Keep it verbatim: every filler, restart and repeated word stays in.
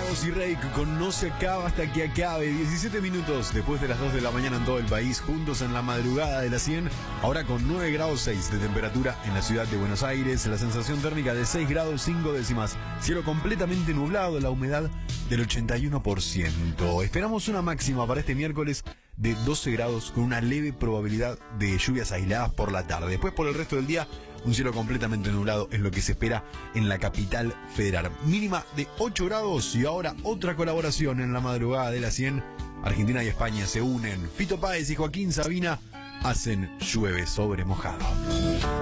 Gustavo Cirrey con No se acaba hasta que acabe. diecisiete minutos después de las dos de la mañana en todo el país, juntos en la madrugada de las cien. Ahora con nueve grados seis de temperatura en la ciudad de Buenos Aires. La sensación térmica de seis grados cinco décimas. Cielo completamente nublado, la humedad del ochenta y uno por ciento. Esperamos una máxima para este miércoles de doce grados con una leve probabilidad de lluvias aisladas por la tarde. Después por el resto del día, un cielo completamente nublado es lo que se espera en la capital federal. Mínima de ocho grados y ahora otra colaboración en la madrugada de las cien. Argentina y España se unen. Fito Páez y Joaquín Sabina hacen Llueve sobre mojado.